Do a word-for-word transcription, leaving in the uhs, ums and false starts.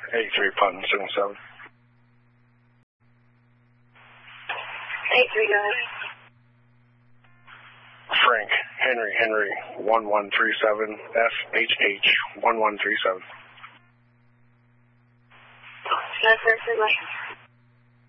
eighty-three Putnam seven seven. eighty-three, go ahead. Frank, Henry, Henry, one one three seven, F H H, one one three seven. No, sir,